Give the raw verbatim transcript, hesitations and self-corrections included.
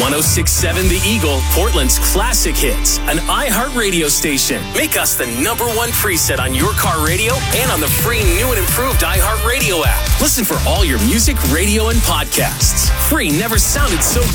oh six point seven The Eagle, Portland's classic hits, an iHeart radio station. Make us the number one preset on your car radio and on the free new and improved iHeart Radio app. Listen for all your music, radio, and podcasts. Free never sounded so